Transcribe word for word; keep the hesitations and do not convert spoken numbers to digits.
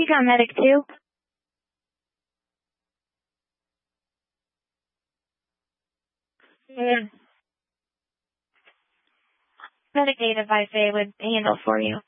you got Medic too? Yeah. Medic native I say would handle for you.